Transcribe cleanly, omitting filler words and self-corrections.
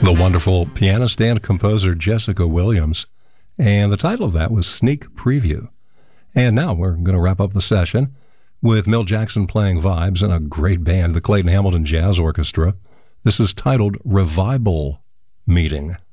The wonderful pianist and composer Jessica Williams. And the title of that was Sneak Preview. And now we're going to wrap up the session with Milt Jackson playing vibes and a great band, the Clayton Hamilton Jazz Orchestra. This is titled Revival Meeting.